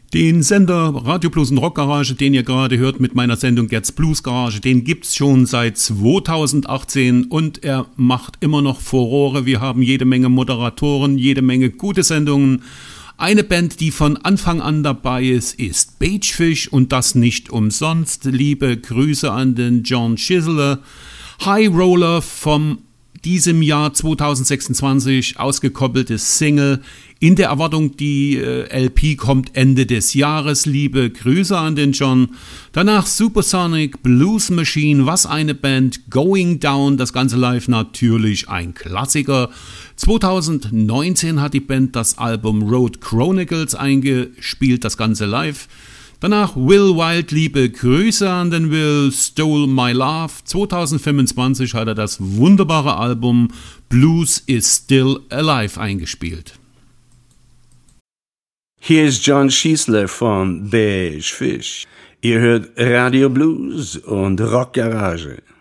Den Sender Radio Blues und Rock Garage, den ihr gerade hört mit meiner Sendung Gets Blues Garage, den gibt's schon seit 2018 und er macht immer noch Furore. Wir haben jede Menge Moderatoren, jede Menge gute Sendungen. Eine Band, die von Anfang an dabei ist Baitfish und das nicht umsonst. Liebe Grüße an den John Chisler. High Roller vom diesem Jahr 2026 ausgekoppeltes Single. In der Erwartung, die LP kommt Ende des Jahres. Liebe Grüße an den John. Danach Supersonic, Blues Machine, was eine Band. Going Down, das Ganze live natürlich ein Klassiker. 2019 hat die Band das Album Road Chronicles eingespielt, das Ganze live. Danach Will Wild, liebe Grüße an den Will, Stole My Love. 2025 hat er das wunderbare Album Blues is Still Alive eingespielt. Hier ist John Schießler von Baitfish. Ihr hört Radio Blues und Rock Garage.